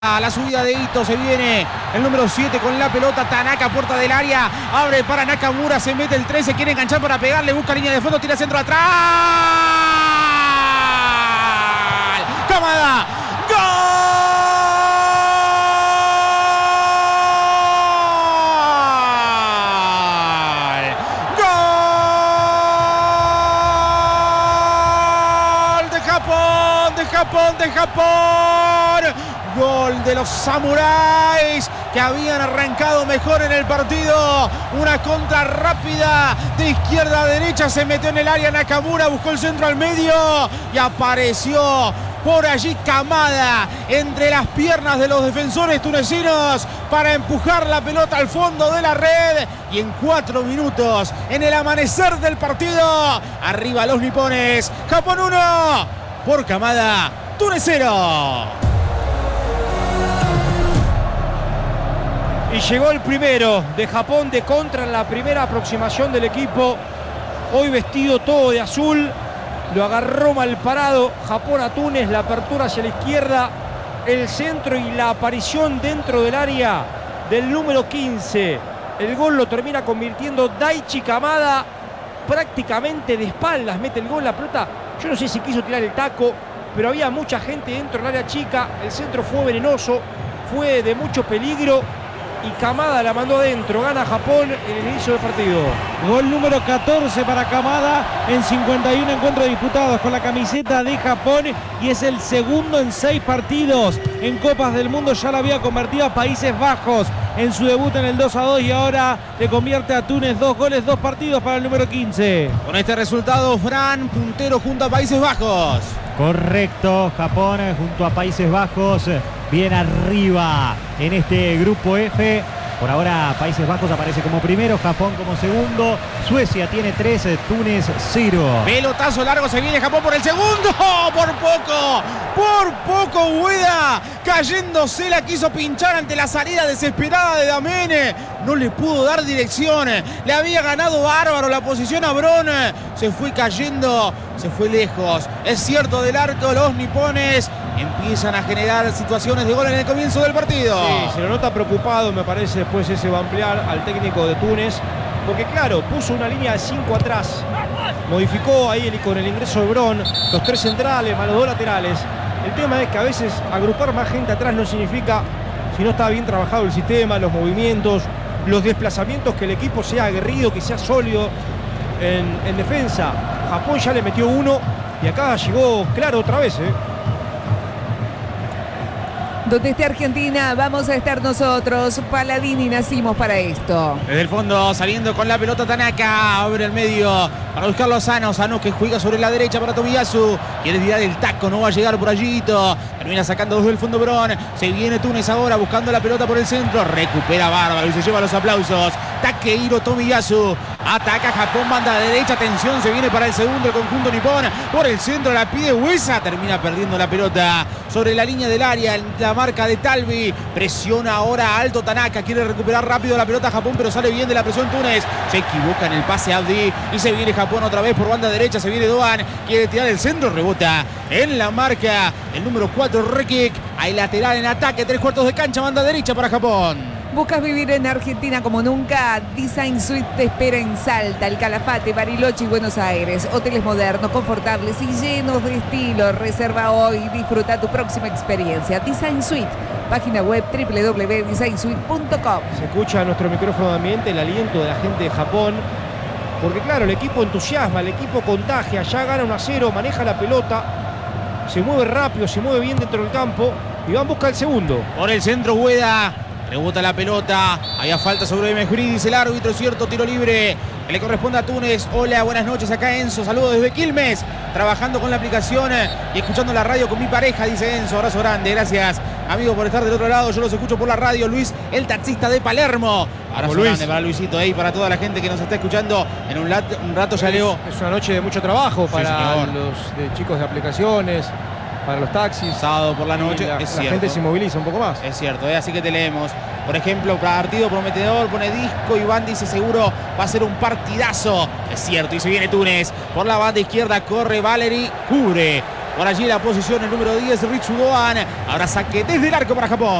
A la subida de Ito se viene el número 7 con la pelota. Tanaka, puerta del área. Abre para Nakamura. Se mete el 13. Quiere enganchar para pegarle. Busca línea de fondo. Tira centro atrás. Kamada. ¡Gol! De Japón. Gol de los samuráis que habían arrancado mejor en el partido. Una contra rápida de izquierda a derecha. Se metió en el área Nakamura. Buscó el centro al medio. Y apareció por allí Kamada entre las piernas de los defensores tunecinos para empujar la pelota al fondo de la red. Y en 4 minutos, en el amanecer del partido, arriba los nipones. Japón 1 por Kamada. Túnez 0. Y llegó el primero de Japón de contra en la primera aproximación del equipo. Hoy vestido todo de azul. Lo agarró mal parado Japón a Túnez. La apertura hacia la izquierda. El centro y la aparición dentro del área del número 15. El gol lo termina convirtiendo Daichi Kamada. Prácticamente de espaldas mete el gol. La pelota, yo no sé si quiso tirar el taco, pero había mucha gente dentro del área chica. El centro fue venenoso. Fue de mucho peligro. Y Kamada la mandó adentro. Gana Japón en el inicio del partido. Gol número 14 para Kamada en 51 encuentros disputados con la camiseta de Japón. Y es el segundo en 6 partidos en Copas del Mundo. Ya la había convertido a Países Bajos en su debut en el 2-2. Y ahora le convierte a Túnez 2 goles, 2 partidos para el número 15. Con este resultado, Fran, puntero junto a Países Bajos. Correcto, Japón junto a Países Bajos, bien arriba en este grupo F. Por ahora Países Bajos aparece como primero, Japón como segundo, Suecia tiene 3, Túnez 0. Pelotazo largo, se viene Japón por el segundo, por poco Ueda cayéndose, la quiso pinchar ante la salida desesperada de Damene, no le pudo dar dirección, le había ganado bárbaro la posición a Bron, se fue cayendo, se fue lejos, es cierto, del arco. Los nipones empiezan a generar situaciones de gol en el comienzo del partido. Sí, se lo nota preocupado, me parece. Después ese va a ampliar al técnico de Túnez, porque claro, puso una línea de 5 atrás, modificó ahí con el ingreso de Bron, los 3 centrales más los 2 laterales. El tema es que a veces agrupar más gente atrás no significa, si no está bien trabajado el sistema, los movimientos, los desplazamientos, que el equipo sea aguerrido, que sea sólido en defensa. Japón ya le metió 1 y acá llegó claro otra vez, Donde esté Argentina, vamos a estar nosotros. Paladini, nacimos para esto. Desde el fondo, saliendo con la pelota Tanaka. Abre el medio para buscarlo a Sano. Sano que juega sobre la derecha para Tomiyasu. Quiere tirar el taco, no va a llegar por allí. Termina sacando desde el fondo Bron. Se viene Túnez ahora buscando la pelota por el centro. Recupera bárbaro y se lleva los aplausos. Takehiro Tomiyasu. Ataca Japón, banda derecha. Atención, se viene para el segundo el conjunto nipón. Por el centro la pide Uesa. Termina perdiendo la pelota sobre la línea del área. La marca de Talvi. Presiona ahora alto Tanaka. Quiere recuperar rápido la pelota Japón, pero sale bien de la presión Túnez. Se equivoca en el pase Abdi. Y se viene Japón otra vez por banda derecha. Se viene Doan. Quiere tirar el centro. Rebota en la marca el número 4 Rekik. Hay lateral en ataque. 3/4 de cancha. Banda derecha para Japón. ¿Buscas vivir en Argentina como nunca? Design Suite te espera en Salta, El Calafate, Bariloche y Buenos Aires. Hoteles modernos, confortables y llenos de estilo. Reserva hoy y disfruta tu próxima experiencia. Design Suite, página web www.designsuite.com. Se escucha a nuestro micrófono de ambiente el aliento de la gente de Japón, porque claro, el equipo entusiasma, el equipo contagia, ya gana 1-0, maneja la pelota, se mueve rápido, se mueve bien dentro del campo y va en busca del segundo. Por el centro Ueda. Rebota la pelota, había falta sobre Mejuri, dice el árbitro, cierto, tiro libre que le corresponde a Túnez. Hola, buenas noches, acá Enzo, saludos desde Quilmes, trabajando con la aplicación y escuchando la radio con mi pareja, dice Enzo, abrazo grande, gracias amigo por estar del otro lado, yo los escucho por la radio. Luis, el taxista de Palermo, abrazo grande para Luisito y para toda la gente que nos está escuchando. En un rato ya leo. Es una noche de mucho trabajo para los chicos de aplicaciones, para los taxis. Sábado por la noche, la cierto. gente se moviliza un poco más. Es cierto, así que te leemos. Por ejemplo, partido prometedor, pone Disco. Iván dice seguro va a ser un partidazo. Es cierto, y se viene Túnez. Por la banda izquierda corre Valery, cubre Por allí la posición el número 10, Ritsu Doan. Ahora saque desde el arco para Japón.